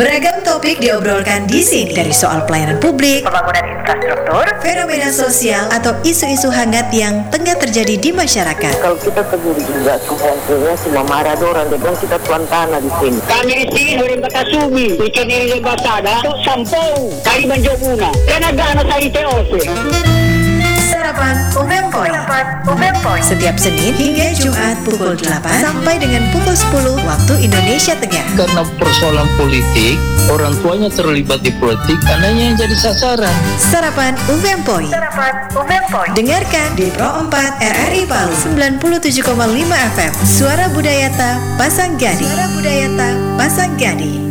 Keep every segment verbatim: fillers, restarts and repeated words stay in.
Beragam topik diobrolkan di sini, dari soal pelayanan publik, pembangunan infrastruktur, fenomena sosial, atau isu-isu hangat yang tengah terjadi di masyarakat. Kalau kita tegur juga semua semua marah orang, dia bilang kita tuan tanah di sini. Kami di sini dari Bakasumi, ikan ini Basada, Sampong, Kaliman Jomuna, Kanagana sa I T O P. Sarapan Umempoy. Umempoy setiap Senin hingga Jumat pukul delapan sampai dengan pukul sepuluh waktu Indonesia Tengah. Karena persoalan politik, orang tuanya terlibat di politik, anaknya yang jadi sasaran. Sarapan Umempoy. Sarapan Umempoy. Dengarkan di Pro empat R R I Palu sembilan puluh tujuh koma lima F M. Suara Budayata Pasanggadi. Suara Budayata Pasanggadi.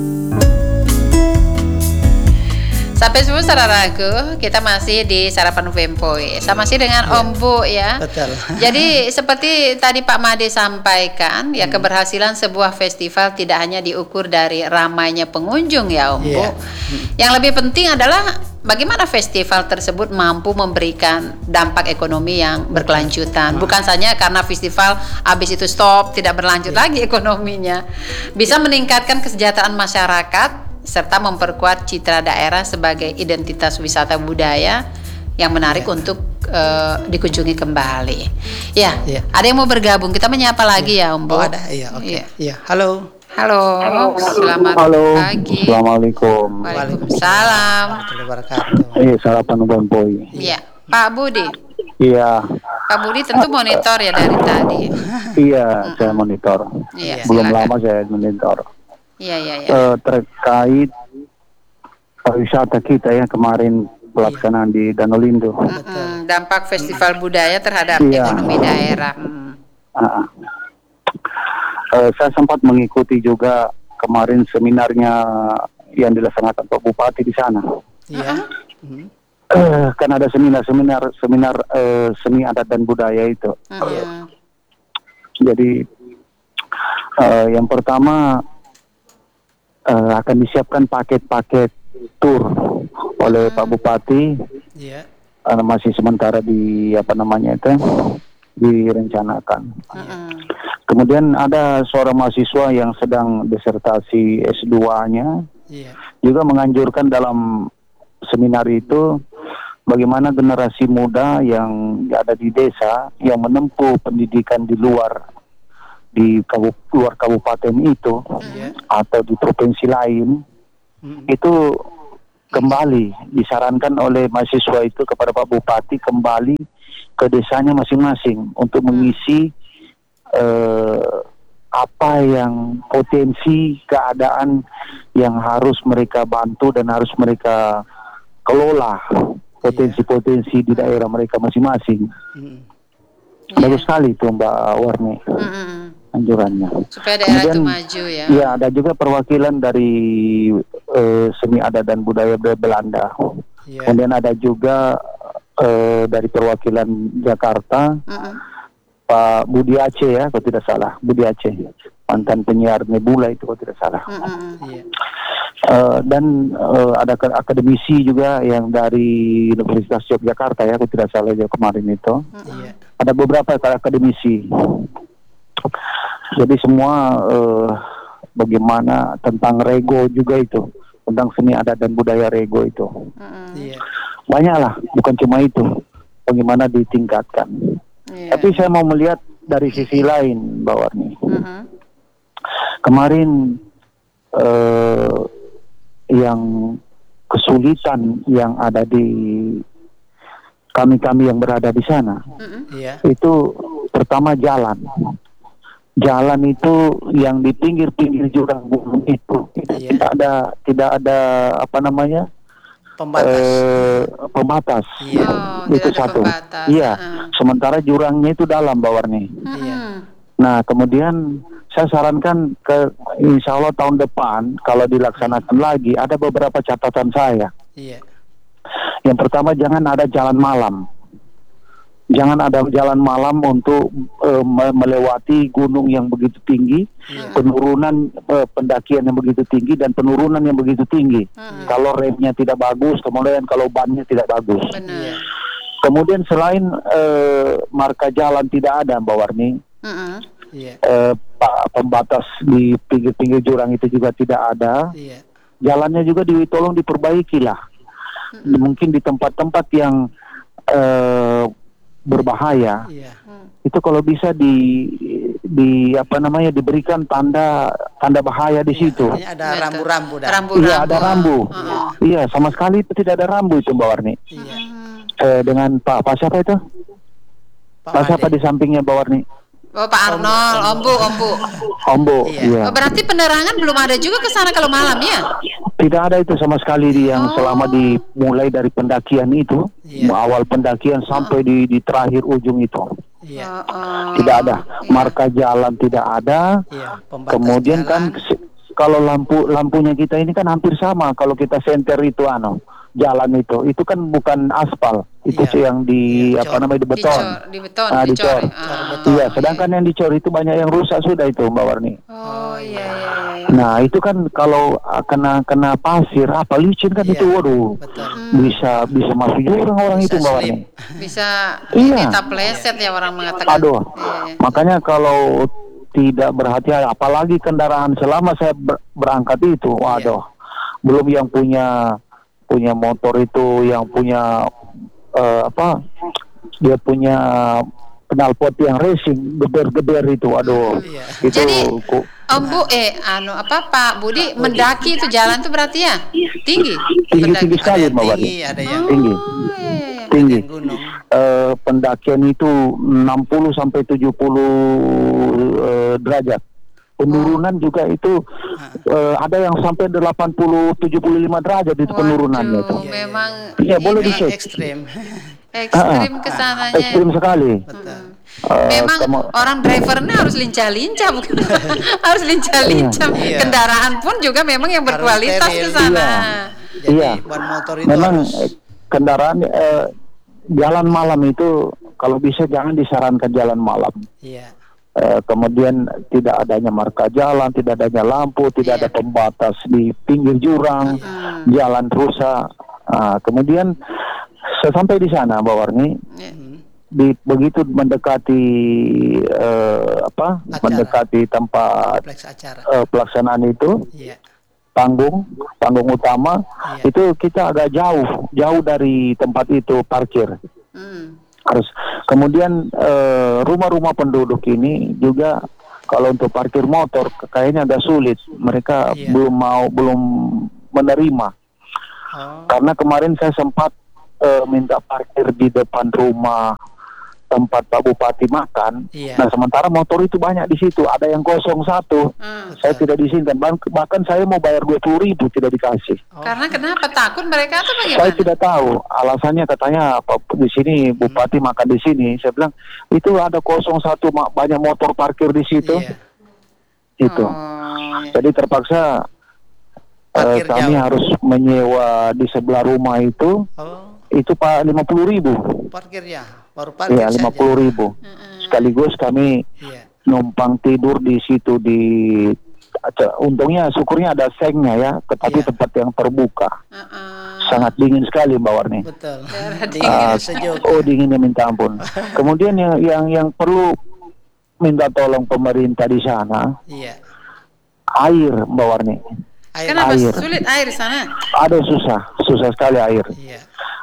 Sampai semua saudaraku, kita masih di Sarapan Umempoy. Sama sih dengan ya. Om Bu ya. Betul. Jadi seperti tadi Pak Made sampaikan, ya hmm. keberhasilan sebuah festival tidak hanya diukur dari ramainya pengunjung ya Om Bu. Yeah. Hmm. Yang lebih penting adalah bagaimana festival tersebut mampu memberikan dampak ekonomi yang berkelanjutan. Bukan saja karena festival habis itu stop, tidak berlanjut yeah. lagi ekonominya. Bisa meningkatkan kesejahteraan masyarakat serta memperkuat citra daerah sebagai identitas wisata budaya yang menarik ya. untuk uh, dikunjungi kembali. Ya, ya, ada yang mau bergabung. Kita menyapa lagi ya, ya Om Bo. Oh, ada. Iya, oke. Okay. Ya. Iya, halo. Halo. Halo. Selamat halo. pagi. Assalamualaikum. Waalaikumsalam. Iya, Sarapan Umempoy. Iya, Pak Budi. Iya. Pak Budi tentu monitor ya dari tadi. Iya, saya monitor. Iya, Belum silakan. lama saya monitor. Iya, iya, iya. Uh, terkait pariwisata kita ya kemarin pelaksanaan iya. di Danau Lindo. Hmm, dampak festival budaya terhadap iya. ekonomi daerah. Hmm. Uh, uh, saya sempat mengikuti juga kemarin seminarnya yang dilaksanakan Pak Bupati di sana. Iya. Uh-huh. Uh, kan ada seminar-seminar seminar uh, seni adat dan budaya itu. Uh-huh. Jadi uh, yang pertama Uh, akan disiapkan paket-paket tour oleh hmm. Pak Bupati. Yeah. Uh, masih sementara di apa namanya itu direncanakan. Hmm. Kemudian ada seorang mahasiswa yang sedang disertasi S dua-nya yeah. juga menganjurkan dalam seminar itu bagaimana generasi muda yang ada di desa yang menempuh pendidikan di luar di kabup, luar kabupaten itu yeah. atau di provinsi lain mm-hmm. itu kembali disarankan oleh mahasiswa itu kepada Pak Bupati kembali ke desanya masing-masing untuk mengisi eh, apa yang potensi keadaan yang harus mereka bantu dan harus mereka kelola potensi-potensi di daerah mereka masing-masing. Mm-hmm. Bagus yeah. sekali itu Mbak Warni. Mm-hmm. Anjurannya. Supaya daerah Kemudian, itu maju ya. Iya, ada juga perwakilan dari uh, seni adat dan budaya Belanda. Yeah. Kemudian ada juga uh, dari perwakilan Jakarta, uh-uh. Pak Budi Aceh ya, kalau tidak salah, Budi Aceh, mantan penyiar Nebula itu kalau tidak salah. Uh-uh. Yeah. Uh, dan uh, ada akademisi juga yang dari Universitas Yogyakarta ya, kalau tidak salah juga kemarin itu. Uh-uh. Ada beberapa akademisi. Jadi semua uh, bagaimana tentang rego juga itu, tentang seni adat dan budaya rego itu. Mm-hmm. Yeah. Banyaklah, bukan cuma itu. Bagaimana ditingkatkan. Yeah. Tapi saya mau melihat dari sisi lain, Mbak Warni. Mm-hmm. Kemarin uh, yang kesulitan yang ada di kami-kami yang berada di sana, mm-hmm. yeah. itu pertama jalan. Jalan itu yang di pinggir-pinggir jurang gunung itu, itu yeah. tidak ada tidak ada apa namanya pembatas. Eh, pembatas. Yeah. Oh, itu satu. Iya. Uh. Sementara jurangnya itu dalam Mbak Warni. Uh-huh. Nah kemudian saya sarankan ke insya Allah tahun depan kalau dilaksanakan lagi ada beberapa catatan saya. Yeah. Yang pertama jangan ada jalan malam. Jangan ada jalan malam untuk uh, melewati gunung yang begitu tinggi, yeah. penurunan uh, pendakian yang begitu tinggi dan penurunan yang begitu tinggi. Hmm. Kalau remnya tidak bagus, kemudian kalau bannya tidak bagus. Benar. Kemudian selain uh, marka jalan tidak ada, Mbak Warni, hmm. Iya. eh, pa- pembatas di pinggir-pinggir jurang itu juga tidak ada. Iya. Jalannya juga di, tolong diperbaiki lah. Mungkin di tempat-tempat yang eh, berbahaya. Iya. Itu kalau bisa di di apa namanya diberikan tanda tanda bahaya di situ. Artinya ada Betul. rambu-rambu dah. Rambu-rambu. Iya ada rambu. Heeh. Iya sama sekali itu tidak ada rambu itu Mbak Warni. Iya. Eh, dengan Pak Pak siapa itu? Pak Pak siapa Made. di sampingnya Mbak Warni? Oh, Pak Arnold, Ombu, Ombu. Ombo. Iya. Iya. Oh, berarti penerangan belum ada juga ke sana kalau malam ya? Tidak ada itu sama sekali di yang Oh. selama dimulai dari pendakian itu, Iya. awal pendakian sampai di di terakhir ujung itu. Iya. Oh, oh. Tidak ada. Iya. Marka jalan tidak ada. Iya. Pembatas Kemudian kan jalan. se- kalau lampu lampunya kita ini kan hampir sama kalau kita senter itu ano jalan itu itu kan bukan aspal itu Iya. sih yang di Iya, apa cor. namanya di beton. Dicor, di beton, Ah, dicor. dicor. Ah. beton. Iya, sedangkan yang dicor itu banyak yang rusak sudah itu Mbak Warni. Oh, iya, iya, iya. Nah itu kan kalau ah, kena kena pasir apa licin kan Iya. itu waduh Betul. bisa bisa masuk jurang orang Bisa itu Mbak slip. Warni. Bisa Iya. ini tapleset ya orang mengatakan. Aduh, Iya, iya. makanya kalau tidak berhati-hati, apalagi kendaraan selama saya ber- berangkat itu, waduh, belum yang punya punya motor itu, yang punya eh, apa, dia punya knalpot yang racing, geder-geder itu, waduh, Iya. itu Jadi, ku- Om Bu, eh, anu apa Pak Budi mendaki itu jalan tuh berarti ya tinggi. tinggi-tinggi Pendaki. sekali Ada yang Mbak Warni, tinggi, ada yang tinggi, Oh, iya, iya, iya. tinggi. yang gunung. Eh, pendakian itu enam puluh sampai tujuh puluh eh, derajat. Penurunan juga itu eh, ada yang sampai delapan puluh tujuh puluh lima derajat itu penurunannya itu. Waduh, memang Iya, boleh ini dicek. Ekstrim. ekstrim Ah, kesananya. Ekstrim sekali. Betul. Eh, Memang kemo- orang drivernya harus lincah-lincah bukan harus lincah-lincah. Iya. Kendaraan pun juga memang yang Harus berkualitas ke steril. sana. Jadi Iya. ban motor itu memang harus eh, kendaraan eh, jalan malam itu kalau bisa jangan disarankan jalan malam. iya. Eh, kemudian tidak adanya marka jalan, tidak adanya lampu, tidak Iya. ada pembatas di pinggir jurang, Hmm. jalan rusak. Ah, kemudian sesampai di sana, Mbak Warni, Iya. di begitu mendekati eh, apa, Acara. mendekati tempat Kompleks acara. eh, pelaksanaan itu, Iya. panggung, panggung utama, Iya. itu kita agak jauh, jauh dari tempat itu parkir. Hmm. Harus kemudian eh, rumah-rumah penduduk ini juga kalau untuk parkir motor kayaknya agak sulit, mereka Iya. belum mau belum menerima Oh. karena kemarin saya sempat eh, minta parkir di depan rumah tempat Pak Bupati makan. Iya. Nah sementara motor itu banyak di situ, ada yang kosong satu, Hmm. saya tidak diizinkan, Bah- bahkan saya mau bayar dua puluh ribu tidak dikasih. Oh. Karena kenapa takut mereka atau Saya bagaimana? tidak tahu alasannya, katanya apa di sini bupati makan di sini. Saya bilang itu ada kosong satu ma- banyak motor parkir di situ. Iya. Itu. Oh, iya. Jadi terpaksa eh, Parkir kami jauh. harus menyewa di sebelah rumah itu Oh, itu Pak lima puluh ribu. parkirnya baru parkir Iya lima puluh saja. ribu. Sekaligus kami Iya. numpang tidur di situ di untungnya syukurnya ada sengnya ya, tetapi Iya. tempat yang terbuka. Uh-uh. Sangat dingin sekali Mbak Warni. Betul. Daerah Dingin Ah, sejuk. oh dinginnya minta ampun. Kemudian yang yang yang perlu minta tolong pemerintah di sana Iya. air Mbak Warni. Air. Kenapa Air. sulit air di sana? Ada susah, susah sekali air. Iya.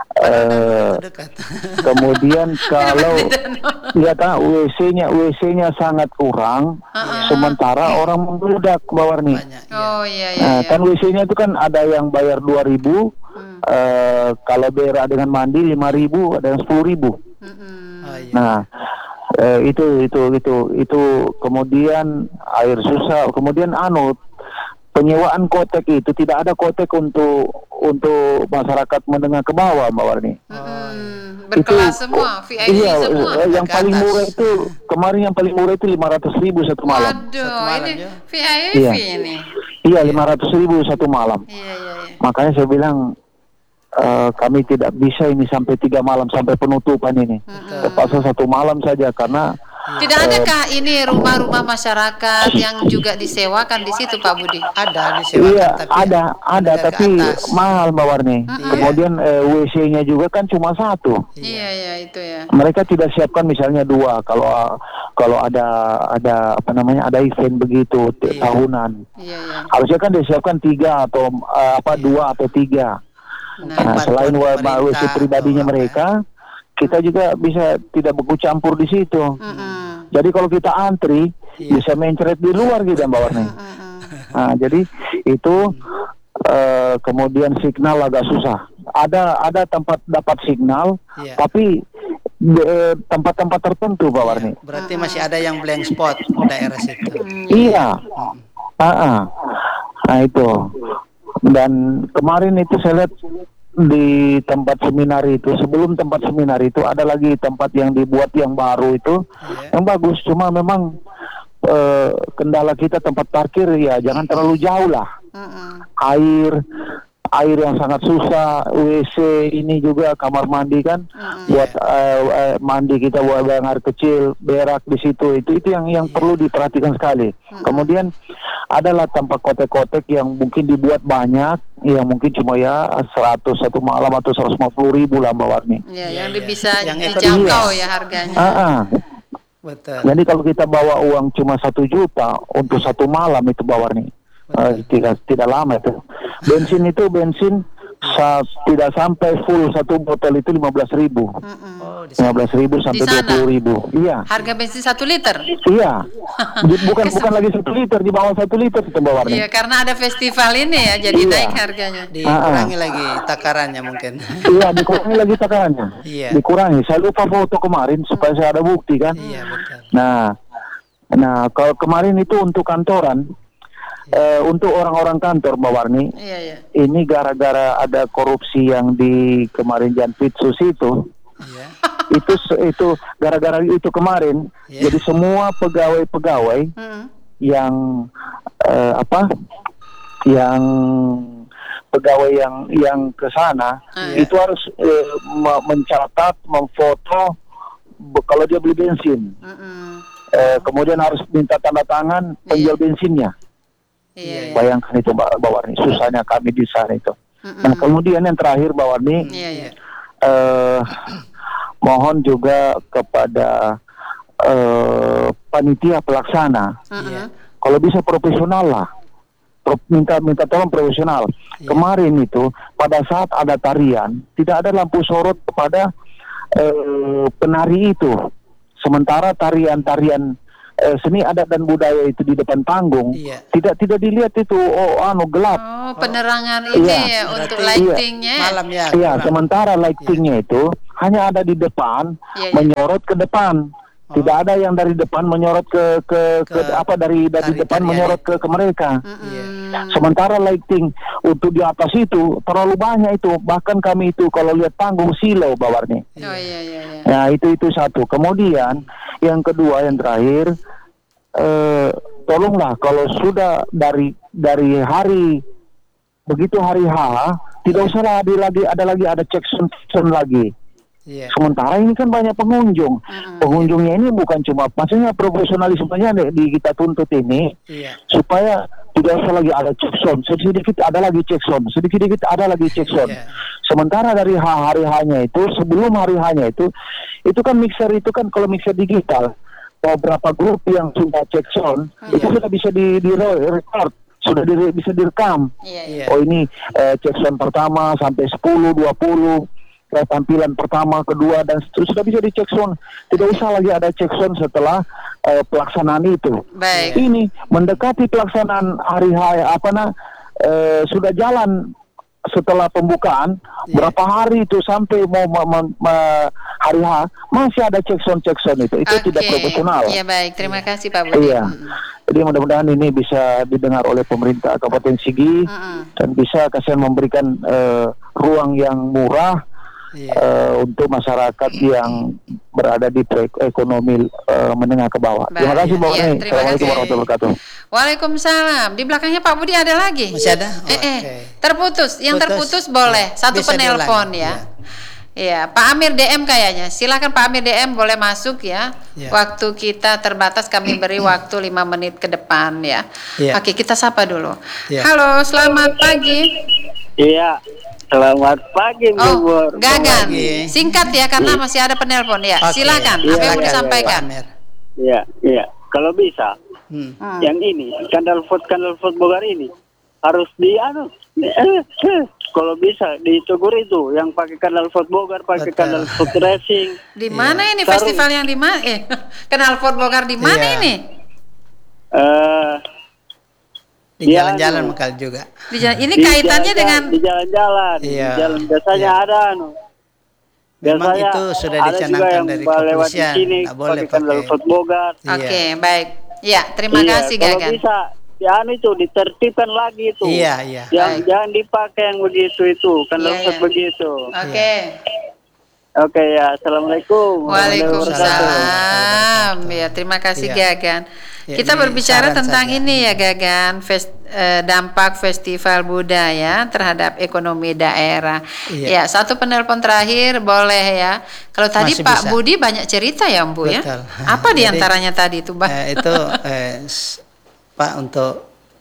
Eh, Dekat. kemudian kalau ya tak W C-nya W C-nya sangat kurang, sementara orang membludak Mbak Warni. Banyak. Iya. Oh iya iya. Nah, iya. kan W C-nya itu kan ada yang bayar dua ribu, eh, kalau berak dengan mandi lima ribu, ada yang sepuluh ribu. Mm-mm. Oh, iya. Nah, eh, itu itu itu itu kemudian air susah, kemudian anu penyewaan kotek itu tidak ada kotek untuk untuk masyarakat menengah ke bawah Mbak Warni. Mm-mm. Berkelas semua, V I P iya, semua. eh, yang Ke paling atas. murah itu kemarin yang paling murah itu lima ratus ribu satu malam. Waduh, Satu malam ini ya. V I P Iya. ini. Iya lima ratus ribu satu malam. Iya iya iya. Makanya saya bilang eh, kami tidak bisa ini sampai tiga malam sampai penutupan ini. Terpaksa satu malam saja karena Tidak adakah ini rumah-rumah masyarakat yang juga disewakan di situ, Pak Budi? Ada disewakan, Iya, tapi ada, ada, ke tapi atas. mahal Mbak Warni. Mm-mm. Kemudian eh, W C-nya juga kan cuma satu. Iya, iya itu ya. Mereka tidak siapkan misalnya dua. Kalau kalau ada ada apa namanya ada event begitu t- Iya. tahunan, Iya, iya. harusnya kan disiapkan tiga atau eh, apa dua atau tiga. Nah, Nah, selain wa- pemerintah W C pribadinya atau apa. mereka, kita juga bisa tidak beku campur di situ. mm-mm. Jadi kalau kita antri Iya. bisa mencret di luar gitu Mbak Warni. Mm-mm. Nah, jadi itu eh, kemudian signal agak susah. Ada ada tempat dapat signal, Iya. tapi de- tempat-tempat tertentu Pak Warni. Berarti masih ada yang blank spot daerah situ. Iya. Ah, ah. Nah itu. Dan kemarin itu saya lihat di tempat seminar itu, sebelum tempat seminar itu ada lagi tempat yang dibuat yang baru itu, Iya. yang bagus. Cuma memang eh, kendala kita tempat parkir ya jangan terlalu jauh lah. Mm-mm. Air, air yang sangat susah. W C ini juga kamar mandi kan, buat eh, eh, mandi kita buat buang air kecil, berak di situ. Itu itu yang yang perlu diperhatikan sekali. Kemudian adalah tempat kotek-kotek yang mungkin dibuat banyak, yang mungkin cuma ya seratus satu malam atau seratus lima puluh ribu lah Mbak Warni. Ya, yang iya. bisa Yang dijangkau ekonomis. ya harganya. Ah, ah. Betul. Jadi kalau kita bawa uang cuma satu juta untuk satu malam itu Mbak Warni, eh, tidak tidak lama itu. Bensin itu bensin sa- tidak sampai full satu botol itu lima belas ribu, Mm-mm. Oh, di lima sana. belas ribu sampai Di dua sana? puluh ribu. Iya, Harga bensin satu liter. iya. Di- bukan bukan lagi satu liter, di bawah satu liter itu Mbak Warni. Iya, karena ada festival ini ya, jadi Iya. naik harganya. Dikurangi lagi takarannya mungkin. Iya, dikurangi lagi takarannya. Iya. Dikurangi. Saya lupa foto kemarin supaya saya ada bukti kan. Iya, betul. Nah, nah kalau kemarin itu untuk kantoran, eh, untuk orang-orang kantor Mbak Warni, Iya, iya. ini gara-gara ada korupsi yang di kemarin Janpitsus itu, Iya. itu se- itu gara-gara itu kemarin, Iya. jadi semua pegawai-pegawai Mm-mm. yang eh, apa, yang pegawai yang yang ke sana Iya. itu harus eh, me- mencatat, memfoto be- kalau dia beli bensin. Mm-mm. Eh, kemudian harus minta tanda tangan penjual bensinnya. Iya, iya. Bayangkan itu Mbak Mbak Warni, susahnya kami di sana itu. Mm-mm. Nah kemudian yang terakhir Mbak Warni, Iya, iya. eh, mohon juga kepada eh, panitia pelaksana, Mm-mm. kalau bisa profesional lah, Pro- minta minta tolong profesional. Kemarin itu pada saat ada tarian tidak ada lampu sorot kepada eh, penari itu. Sementara tarian-tarian eh, seni adat dan budaya itu di depan panggung Iya. tidak tidak dilihat itu oh anu gelap. Oh, penerangan ini Iya. ya untuk Berarti- lightingnya. Malam ya. Iya, kurang. sementara lightingnya itu hanya ada di depan, Iya, iya. menyorot ke depan. Tidak ada yang dari depan menyorot ke ke, ke, Ke apa dari dari tari- depan tarian menyorot itu. ke ke mereka. Iya. Sementara lighting untuk di atas itu terlalu banyak itu. Bahkan kami itu kalau lihat panggung silau Mbak Warni. Oh iya, iya, iya. Nah itu itu satu. Kemudian yang kedua yang terakhir, eh, tolonglah kalau sudah dari dari hari begitu hari H tidak usah ada lagi ada lagi ada cek sound lagi. Iya. Sementara ini kan banyak pengunjung. Mm-mm. Pengunjungnya ini bukan cuma, maksudnya profesionalismenya di, di kita tuntut ini Iya. supaya tidak usah lagi ada cek sound, sedikit ada lagi cek sound, sedikit-sedikit ada lagi cek sound. Iya. Sementara dari H hari H-nya itu, sebelum hari H-nya itu, itu kan mixer itu kan kalau mixer digital, beberapa grup yang sudah cek sound, itu Iya. sudah bisa di, di record, sudah di, bisa direkam. Iya, iya. Iya. Oh ini eh, cek sound pertama sampai sepuluh, dua puluh, eh, tampilan pertama, kedua, dan seterusnya sudah bisa dicek sound. Tidak usah lagi ada cek sound setelah eh, pelaksanaan itu. Baik. Ini mendekati pelaksanaan hari H, apa nah, eh, sudah jalan setelah pembukaan, Iya. berapa hari itu sampai mau ma- ma- ma- hari H masih ada cek sound cek sound itu, itu tidak Oke. profesional. Iya, baik. Terima kasih Pak Budi. Iya. Mm-mm. Jadi mudah-mudahan ini bisa didengar oleh pemerintah Kabupaten Sigi Mm-mm. dan bisa kasihan memberikan eh, ruang yang murah Iya. eh, untuk masyarakat yang berada di proyek ekonomi eh, menengah ke bawah. Terima Baik. kasih Mbak Iya, Reni. terima Assalamualaikum kasih. warahmatullahi wabarakatuh. Waalaikumsalam. Di belakangnya Pak Budi ada lagi? Masih ada? Eh, eh. Oke. Terputus. Yang Putus. terputus boleh. Ya, Satu bisa penelpon diulang. ya. Iya, Pak Amir D M kayaknya. Silakan Pak Amir D M boleh masuk ya. Ya. Waktu kita terbatas, kami beri waktu lima menit ke depan ya. Ya. Oke, kita sapa dulu. Ya. Halo, selamat pagi. Iya, selamat pagi Bu Oh, Bor. Gagan. pagi. Singkat ya karena masih ada penelpon ya. Oke. Silakan, Iya, apa yang mau silakan, disampaikan? Pak Amir. Iya, iya. Kalau bisa, Hmm. Hmm. yang ini skandal food skandal food Bogor ini harus di anu eh, eh, kalau bisa ditegur itu yang pakai skandal food Bogor, pakai Betul. skandal food racing. Di mana ini Taruh- festival yang di mana? Eh, kenal Fort Bogor di mana Iya. ini? Eh, Di Iya, jalan-jalan anu. makal juga. Di jalan, ini di kaitannya jalan- dengan di jalan-jalan, Iya. di jalan biasanya Iya. ada anu. Memang Biasanya itu sudah ada juga dicanangkan yang dari lewat di kepolisian, sini nggak boleh pakai skandal pakai. food Bogor. Iya. Oke, baik. Ya, terima Iya, kasih kalau Gagan. bisa ya anu itu ditertibkan lagi itu. Iya, iya. Jangan, Baik. jangan dipakai yang begitu itu, kan Iya, yeah, iya. begitu. Oke. Oke ya, assalamualaikum. Waalaikumsalam. Ya, terima kasih Iya. Gagan. Ya, Kita ini berbicara saran tentang saja. ini ya Gagan, fest- eh, dampak festival budaya terhadap ekonomi daerah. Iya. Ya, satu penelpon terakhir boleh ya. Kalau tadi Masih Pak bisa. Budi banyak cerita ya Bu ya. Betul. Apa Jadi, diantaranya tadi itu Bang? Eh, itu eh, s- Pak untuk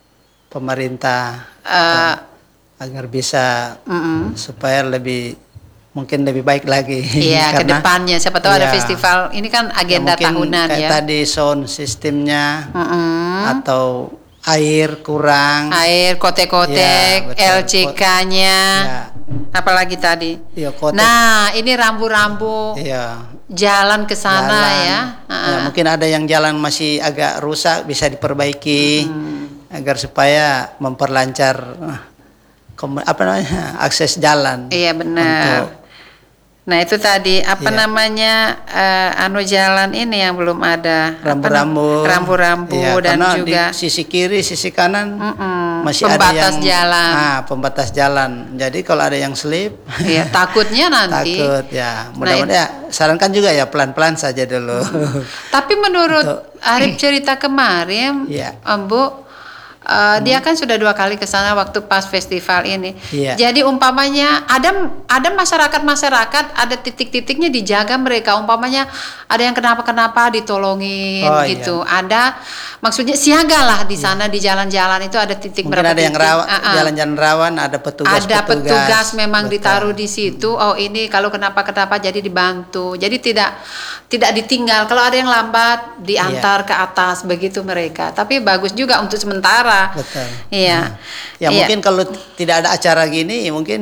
pemerintah Eh, agar bisa mm-mm. supaya lebih mungkin lebih baik lagi. Iya, ke Karena- depannya. Siapa tahu ada Iya. festival. Ini kan Ya, agenda mungkin tahunan kayak ya. tadi sound sistemnya Mm-mm. atau air kurang. Air, kotek-kotek, Ya, betul. L C K-nya. Ya. Apalagi tadi. Iya, kotek. Nah, ini rambu-rambu Iya. jalan ke sana Jalan. ya. Ya, Heeh. mungkin ada yang jalan masih agak rusak bisa diperbaiki Hmm. agar supaya memperlancar eh, kom- apa namanya akses jalan. Iya benar. Untuk- Nah itu tadi apa Iya. namanya eh, anu jalan ini yang belum ada Apa rambu-rambu, nam- rambu-rambu Iya, dan karena juga di sisi kiri, sisi kanan Mm-mm, masih pembatas ada yang jalan. Ah, pembatas jalan. Jadi kalau ada yang slip, Iya, takutnya nanti. takut ya. Nah, Mudah-mudahan ya, sarankan juga ya pelan-pelan saja dulu. Tapi menurut Untuk- Arif cerita kemarin, Iya. Om Bu, uh, dia kan sudah dua kali ke sana waktu pas festival ini. Iya. Jadi umpamanya ada ada masyarakat-masyarakat, ada titik-titiknya dijaga mereka. Umpamanya ada yang kenapa-kenapa ditolongin Oh, iya. gitu. Ada maksudnya siagalah di sana di jalan-jalan itu ada titik Mungkin berapa ada yang titik. rawan, Ah, ah. jalan-jalan rawan, ada petugas. Ada petugas memang Betul. ditaruh di situ. Oh ini kalau kenapa-kenapa jadi dibantu. Jadi tidak tidak ditinggal. Kalau ada yang lambat diantar ke atas begitu mereka. Tapi bagus juga untuk sementara. Betul. Iya. Ya Iya. mungkin kalau t- tidak ada acara gini, mungkin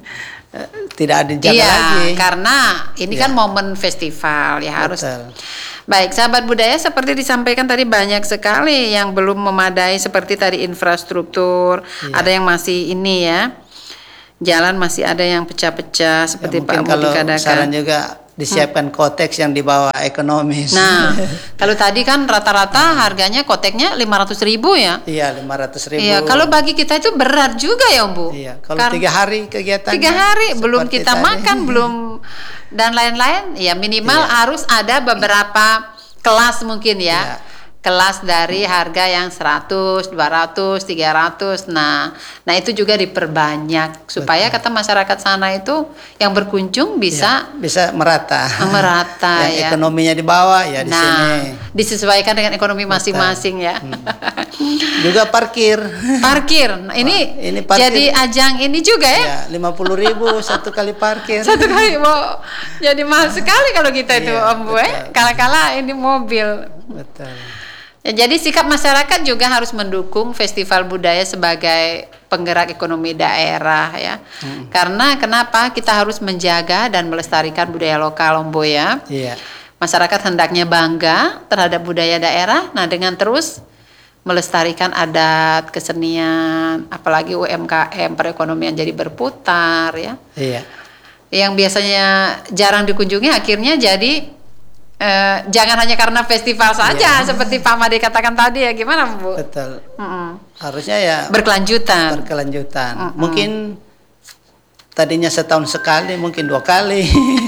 tidak ada jaga Iya, lagi. karena ini Iya. kan momen festival ya harus. Betul. Baik, sahabat budaya seperti disampaikan tadi banyak sekali yang belum memadai seperti tadi infrastruktur, Iya. ada yang masih ini ya. Jalan masih ada yang pecah-pecah Ya, seperti mungkin Pak Budi kalau katakan. saran juga disiapkan konteks yang di bawah ekonomis. Nah, kalau tadi kan rata-rata harganya koteknya lima ratus ribu ya. Iya, lima ratus ribu. Iya, kalau bagi kita itu berat juga ya, Bu. Iya, kalau Karena- tiga hari kegiatan. tiga hari belum seperti kita tadi. makan, belum dan lain-lain. Ya minimal Iya. harus ada beberapa kelas mungkin ya. Iya. Kelas dari harga yang seratus, dua ratus, tiga ratus. Nah, nah itu juga diperbanyak supaya kata masyarakat sana itu yang berkunjung bisa Ya, bisa merata. merata yang ya. ekonominya di bawah ya di nah, sini. disesuaikan dengan ekonomi masing-masing ya. Juga parkir. Parkir. Nah, ini, Wah, ini parkir. jadi ajang ini juga ya. Ya, lima puluh ribu satu kali parkir. Satu kali mau jadi mahal sekali kalau kita itu Iya, Om Bu eh. betul. Kala-kala ini mobil. Betul. Ya, jadi sikap masyarakat juga harus mendukung festival budaya sebagai penggerak ekonomi daerah ya. Karena kenapa kita harus menjaga dan melestarikan budaya lokal Om Bu ya. Iya. Masyarakat hendaknya bangga terhadap budaya daerah. Nah, dengan terus melestarikan adat, kesenian, apalagi U M K M, perekonomian jadi berputar ya. Iya. Yang biasanya jarang dikunjungi akhirnya jadi eh, jangan hanya karena festival saja seperti Pak Made katakan tadi ya, gimana Bu? Betul. Mm-mm. Harusnya ya Berkelanjutan. berkelanjutan. Mungkin tadinya setahun sekali, mungkin dua kali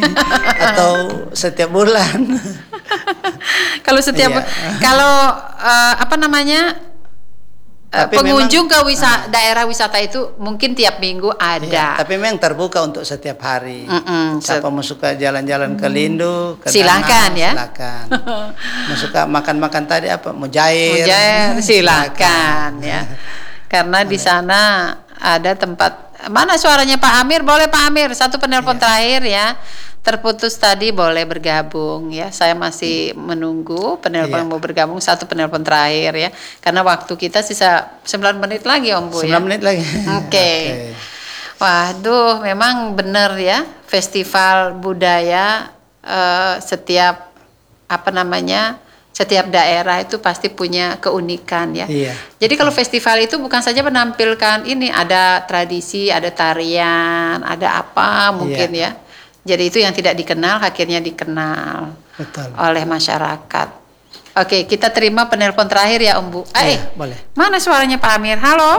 atau setiap bulan. Kalau setiap Iya. kalau eh, apa namanya eh, Tapi pengunjung memang- ke wisata, daerah wisata itu mungkin tiap minggu ada. Iya, tapi memang terbuka untuk setiap hari. Mm-mm, Siapa mau suka jalan-jalan ke Lindu, ke Silakan, Danau, ya. Silakan. Mau suka makan-makan tadi apa? Mujair. Mujair, silakan ya. Karena di sana ada tempat. Mana suaranya Pak Amir? Boleh Pak Amir, satu penelpon Iya. terakhir ya. Terputus tadi, boleh bergabung ya. Saya masih menunggu penelpon Iya. yang mau bergabung, satu penelpon terakhir ya. Karena waktu kita sisa sembilan menit lagi Om Bu ya. sembilan menit lagi. Oke. Waduh, memang benar ya, festival budaya eh, setiap apa namanya, setiap daerah itu pasti punya keunikan ya. Iya. Jadi kalau festival itu bukan saja menampilkan ini, ada tradisi, ada tarian, ada apa mungkin Iya. ya. Jadi itu yang tidak dikenal akhirnya dikenal Betul. oleh masyarakat. Oke, kita terima penelpon terakhir ya Om Bu. Eh, Iya, boleh. mana suaranya Pak Amir? Halo.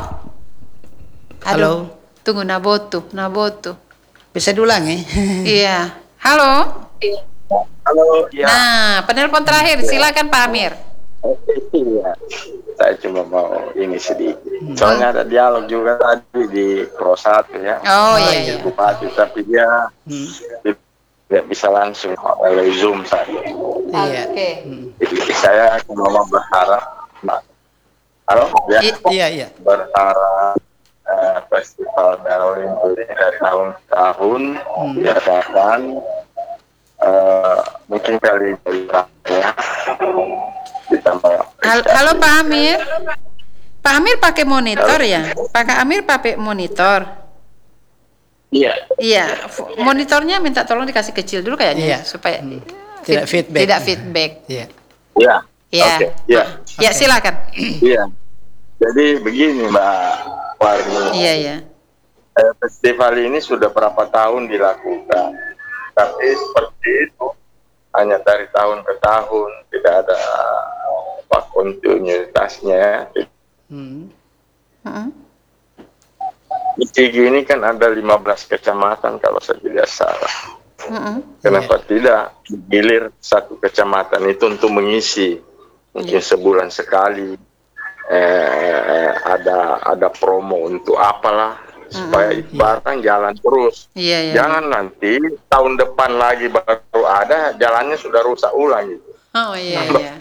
Halo. Tunggu Nabotu, Nabotu. Bisa diulangi? Iya. Halo. Halo, ya. Nah, penelpon terakhir, silakan Pak Amir. Iya, saya cuma mau ini sedikit. Soalnya ada dialog juga tadi di Pro satu ya. Oh, iya, iya. Bupati, tapi dia Hmm. tidak bisa langsung melalui Zoom saja. Iya. Oke. Jadi saya cuma mau berharap, nah, halo, ya, I- Iya, iya. berharap eh, festival Darwin ini dari tahun ke tahun diadakan. Eh, mungkin kali ini ya ditambah. Hal- Halo Pak Amir. Pak Amir pakai monitor ya? Pak Amir pakai monitor. Iya. Iya, f- monitornya minta tolong dikasih kecil dulu kayaknya Iya. supaya Hmm. fit- Tidak feedback. Tidak feedback. Iya. Iya. Iya. Oke. Iya. Ya, silakan. Iya. Jadi begini Mbak Warni. Iya, iya. Eh, festival ini sudah berapa tahun dilakukan, tapi seperti itu hanya dari tahun ke tahun, tidak ada apa kontinuitasnya. Hmm. Mm-mm. Di Cigi ini kan ada lima belas kecamatan kalau saya tidak salah. Mm-mm. Kenapa tidak gilir satu kecamatan itu untuk mengisi mungkin sebulan sekali, eh, ada ada promo untuk apalah supaya itu barang jalan terus. Iya, iya. Jangan nanti tahun depan lagi baru ada, jalannya sudah rusak ulang gitu. Oh, iya, iya.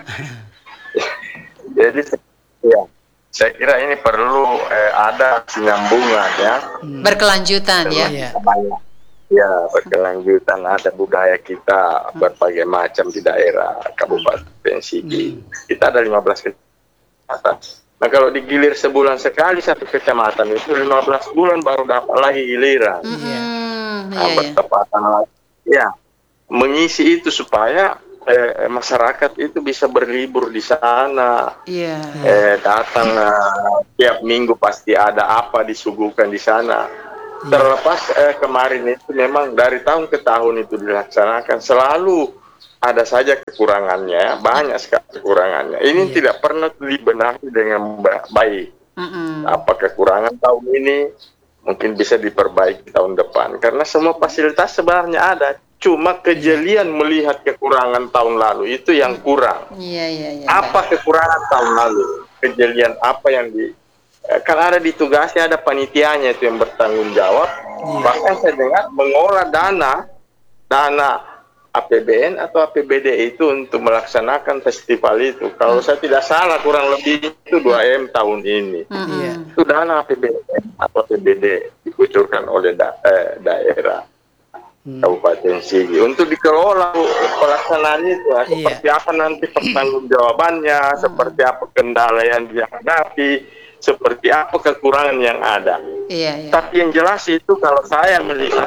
Jadi ya, saya kira ini perlu eh, ada sinambungan ya. Berkelanjutan ya. Iya. Ya, berkelanjutan, ada budaya kita berbagai macam di daerah Kabupaten Sigi. Kita ada lima belas kecamatan. Nah, kalau digilir sebulan sekali satu kecamatan itu lima belas bulan baru dapat lagi giliran. Mm-mm. Nah, Iya, iya. bertepatan lagi. Ya, mengisi itu supaya eh, masyarakat itu bisa berlibur di sana. Iya. Eh, datang eh, tiap minggu pasti ada apa disuguhkan di sana. Terlepas eh, kemarin itu memang dari tahun ke tahun itu dilaksanakan selalu ada saja kekurangannya, banyak sekali kekurangannya. Ini tidak pernah dibenahi dengan ba- baik. Mm-mm. Apa kekurangan tahun ini mungkin bisa diperbaiki tahun depan karena semua fasilitas sebenarnya ada. Cuma kejelian melihat kekurangan tahun lalu itu yang kurang. Iya, iya, iya. Apa kekurangan tahun lalu? Kejelian apa yang di eh, kan ada ditugasi, ada panitianya itu yang bertanggung jawab. Bahkan saya dengar mengolah dana dana A P B N atau A P B D itu untuk melaksanakan festival itu. Kalau saya tidak salah kurang lebih itu dua M tahun ini. Iya. Itu dana A P B N atau A P B D dikucurkan oleh da- eh, daerah Kabupaten Sigi untuk dikelola Bu, pelaksanaan itu. Iya. Seperti apa nanti pertanggungjawabannya, seperti apa kendala yang dihadapi, seperti apa kekurangan yang ada. Iya, iya. Tapi yang jelas itu kalau saya melihat,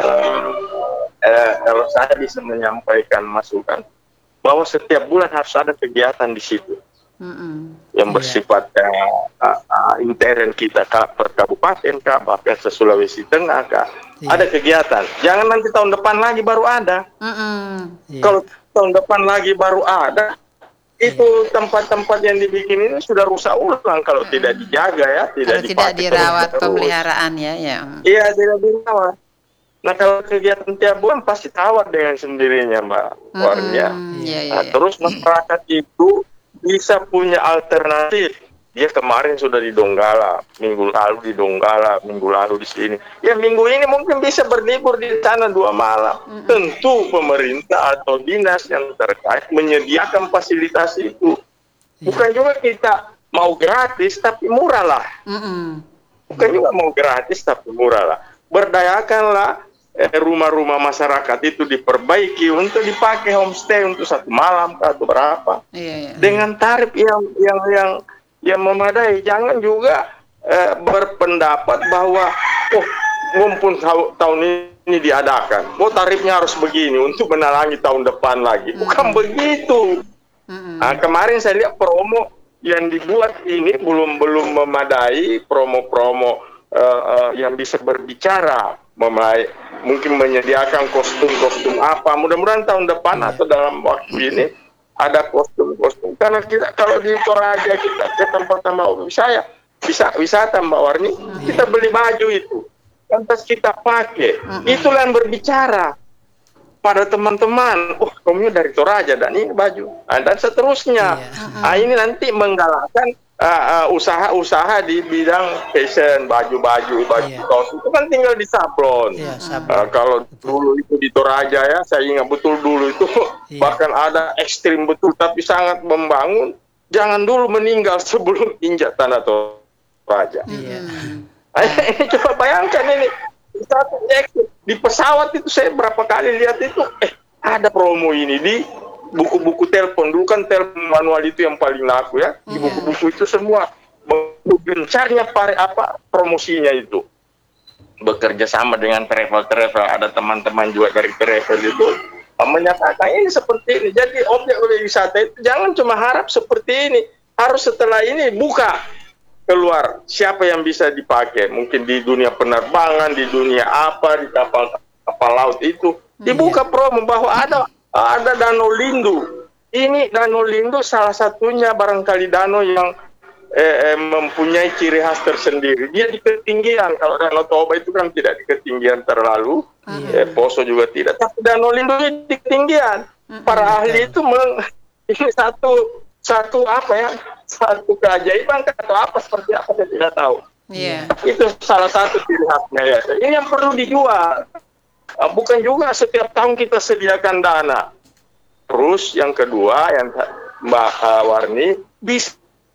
eh, kalau saya bisa menyampaikan masukan bahwa setiap bulan harus ada kegiatan di situ Mm-mm. yang bersifat eh, uh, uh, intern kita kah, per kabupaten kah, bahkan se Sulawesi Tengah kah, Iya. ada kegiatan. Jangan nanti tahun depan lagi baru ada. Mm-mm. Iya. Kalau tahun depan lagi baru ada, itu tempat-tempat yang dibikin ini sudah rusak ulang kalau tidak dijaga ya, tidak Kalau tidak dipakai dirawat terus-menerus. pemeliharaan ya, ya. Iya, tidak dirawat. Nah, kalau kegiatan tiap bulan pasti tawar dengan sendirinya, Mbak Warnia. Mm-mm. Iya, iya, Nah, iya. terus masyarakat itu bisa punya alternatif dia kemarin sudah di Donggala, minggu lalu di Donggala, minggu lalu di sini. Ya minggu ini mungkin bisa berlibur di sana dua malam. Mm-hmm. Tentu pemerintah atau dinas yang terkait menyediakan fasilitas itu. Bukan juga kita mau gratis tapi murah lah. Mm-hmm. Bukan juga mau gratis tapi murah lah. Berdayakanlah eh, rumah-rumah masyarakat itu diperbaiki untuk dipakai homestay untuk satu malam atau berapa. Yeah, yeah. Dengan tarif yang yang yang yang memadai. Jangan juga eh, berpendapat bahwa oh mumpun ta- tahun ini diadakan, oh tarifnya harus begini untuk menalangi tahun depan lagi. Bukan mm-hmm. begitu. Mm-hmm. Nah, kemarin saya lihat promo yang dibuat ini belum belum memadai, promo-promo uh, uh, yang bisa berbicara, memulai mungkin menyediakan kostum-kostum apa. Mudah-mudahan tahun depan atau dalam waktu ini ada kostum-kostum. Karena kita kalau di Toraja kita ke tempat-tempat wisata, bisa wisata Mbak Warni, kita beli baju itu, lantas kita pakai. Itulah yang berbicara pada teman-teman. Oh, kamu dari Toraja dan ini baju, nah, dan seterusnya. Nah, ini nanti menggalakkan uh, uh, usaha-usaha di bidang fashion, baju-baju, baju kaos itu kan tinggal di sablon. Yeah, uh, kalau dulu itu di Toraja ya, saya ingat betul dulu itu yeah. bahkan ada ekstrim betul, tapi sangat membangun. Jangan dulu meninggal sebelum injak tanah Toraja. Yeah. Ini coba bayangkan ini. Di pesawat itu saya berapa kali lihat itu, eh ada promo ini di buku-buku telepon. Dulu kan telepon manual itu yang paling laku ya. Di buku-buku itu semua gencarnya pare apa promosinya itu. Bekerja sama dengan travel-travel, ada teman-teman juga dari travel itu menyatakan ini seperti ini. Jadi objek wisata itu jangan cuma harap seperti ini, harus setelah ini buka keluar siapa yang bisa dipakai, mungkin di dunia penerbangan, di dunia apa, di kapal kapal laut itu dibuka promo bahwa ada ada Danau Lindu. Ini Danau Lindu salah satunya barangkali danau yang eh, eh, mempunyai ciri khas tersendiri. Dia di ketinggian. Kalau Danau Toba itu kan tidak di ketinggian terlalu, eh, Poso juga tidak. Tapi Danau Lindu ini di ketinggian. Para ahli itu meng, ini satu satu apa ya? Satu keajaiban atau apa seperti apa saya tidak tahu. Yeah. Itu salah satu ciri khasnya ya. Ini yang perlu dijual. Bukan juga setiap tahun kita sediakan dana. Terus yang kedua yang Mbak uh, Warni, bis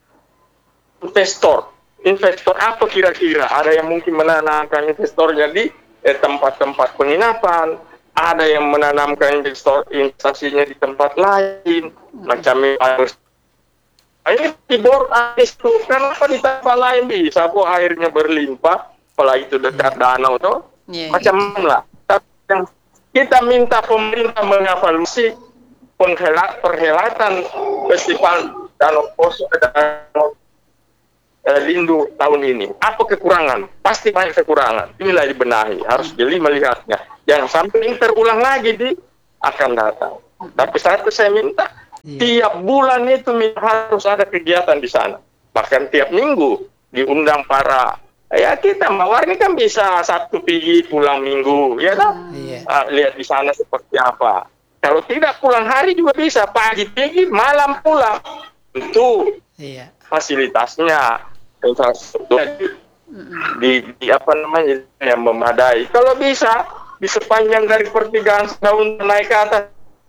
investor. Investor apa kira-kira? Ada yang mungkin menanamkan investornya di eh, tempat-tempat penginapan. Ada yang menanamkan investor investasinya di tempat lain. Macam harus ini tidur habis itu, kenapa di tempat lain bisa kok airnya berlimpah, apalagi itu dekat danau tuh, yeah, macam yeah. lah. Tapi yang kita minta pemerintah mengevaluasi penghelat, perhelatan festival Danau Poso Danau eh, Lindu tahun ini. Apa kekurangan? Pasti banyak kekurangan. Inilah dibenahi, harus jeli melihatnya. Jangan sampai ini terulang lagi di akan datang. Tapi satu saya minta, yeah. tiap bulan itu harus ada kegiatan di sana. Bahkan tiap minggu diundang para, ya kita mawar ini kan bisa Sabtu pergi pulang minggu, ya kan? Yeah. Uh, lihat di sana seperti apa. Kalau tidak pulang hari juga bisa, pagi pergi, malam pulang. Itu yeah. fasilitasnya, infrastruktur di, di apa namanya yang memadai. Kalau bisa di sepanjang dari pertigaan daun naik ke atas,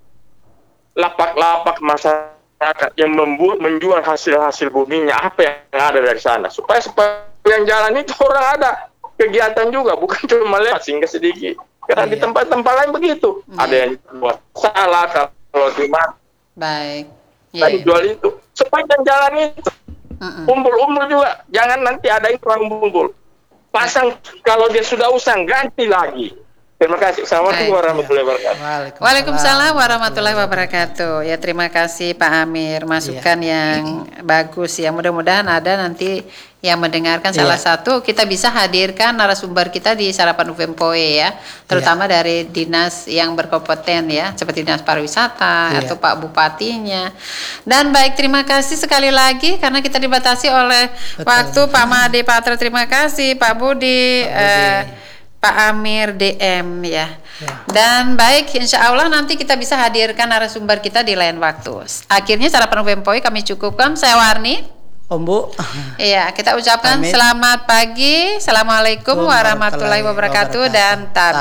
lapak-lapak masyarakat yang membuat menjual hasil-hasil buminya, apa yang ada dari sana, supaya sepanjang jalan itu orang ada kegiatan juga, bukan cuma lewat singgah sedikit. Karena yeah. di tempat-tempat lain begitu, yeah. ada yang buat salah kalau di mana. Baik. Yeah, yeah. jual itu sepanjang jalan itu, uh-uh. umbul-umbul juga, jangan nanti ada yang kurang umbul. Pasang kalau dia sudah usang ganti lagi. Terima kasih. Assalamualaikum warahmatullahi wabarakatuh. Waalaikumsalam warahmatullahi wabarakatuh. Ya terima kasih Pak Amir, masukan yeah. yang bagus ya. Mudah-mudahan ada nanti yang mendengarkan yeah. salah satu kita bisa hadirkan narasumber kita di Sarapan U V M P O E ya, terutama yeah. dari dinas yang berkompeten ya, seperti dinas pariwisata yeah. atau Pak Bupatinya. Dan baik, terima kasih sekali lagi karena kita dibatasi oleh Betul. waktu. Pak Made Patra terima kasih, Pak Budi. Pak Budi. Eh, Pak Amir D M ya. ya. Dan baik, insya Allah nanti kita bisa hadirkan narasumber kita di lain waktu. Akhirnya Sarapan U V M P O E kami cukupkan. Saya Warni. Om Bu. Iya, kita ucapkan Pamit. selamat pagi. Assalamualaikum warahmatullahi wabarakatuh dan tab